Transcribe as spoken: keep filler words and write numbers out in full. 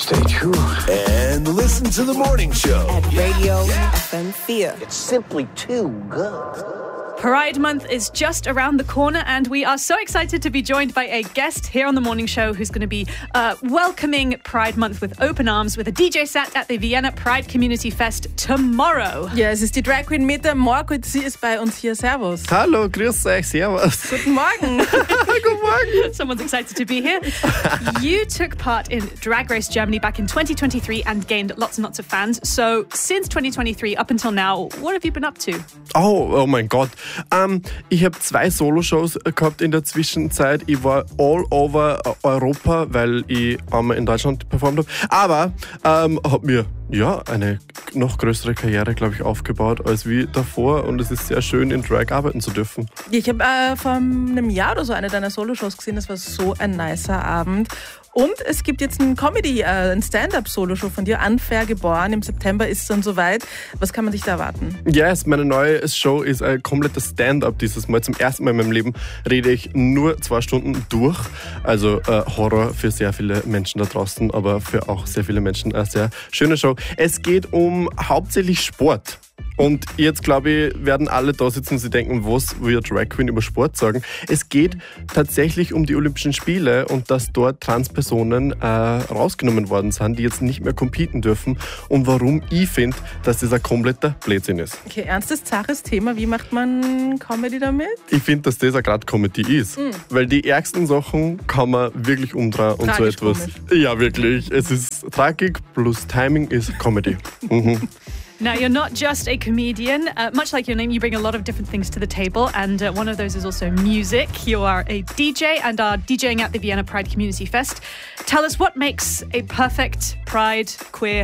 Stay true. And listen to the morning show. At Radio F M vier. It's simply too good. Pride Month is just around the corner, and we are so excited to be joined by a guest here on the morning show who's going to be uh, welcoming Pride Month with open arms with a D J set at the Vienna Pride Community Fest tomorrow. Ja, es ist die Drag Queen Meta Morgut. Sie ist bei uns hier. Servus. Hallo, grüß euch, servus. Guten Morgen. Guten Morgen. Someone's excited to be here. You took part in Drag Race Germany back in twenty twenty-three and gained lots and lots of fans. So since twenty twenty-three up until now, what have you been up to? Oh, oh mein Gott. Um, ich habe zwei Solo-Shows gehabt in der Zwischenzeit. Ich war all over Europa, weil ich einmal in Deutschland performt habe. Aber ähm, habe mir ja eine noch größere Karriere, glaube ich, aufgebaut als wie davor. Und es ist sehr schön, in Drag arbeiten zu dürfen. Ich habe äh, vor einem Jahr oder so eine deiner Solo-Shows gesehen. Das war so ein nicer Abend. Und es gibt jetzt ein Comedy, äh, ein Stand-Up-Solo-Show von dir, Unfair geboren. Im September ist es dann soweit. Was kann man sich da erwarten? Ja, yes, meine neue Show ist ein komplettes Stand-Up dieses Mal. Zum ersten Mal in meinem Leben rede ich nur zwei Stunden durch. Also äh, Horror für sehr viele Menschen da draußen, aber für auch sehr viele Menschen eine sehr schöne Show. Es geht um hauptsächlich Sport. Und jetzt, glaube ich, werden alle da sitzen und sie denken, was will Drag Queen über Sport sagen? Es geht tatsächlich um die Olympischen Spiele und dass dort Transpersonen äh, rausgenommen worden sind, die jetzt nicht mehr competen dürfen. Und warum ich finde, dass das ein kompletter Blödsinn ist. Okay, ernstes, zaches Thema. Wie macht man Comedy damit? Ich finde, dass das auch gerade Comedy ist. Mhm. Weil die ärgsten Sachen kann man wirklich umdrehen und so etwas. Ja, wirklich. Es ist Tragik plus Timing ist Comedy. Mhm. Now, you're not just a comedian. Uh, much like your name, you bring a lot of different things to the table, and uh, one of those is also music. You are a D J and are DJing at the Vienna Pride Community Fest. Tell us, what makes a perfect Pride queer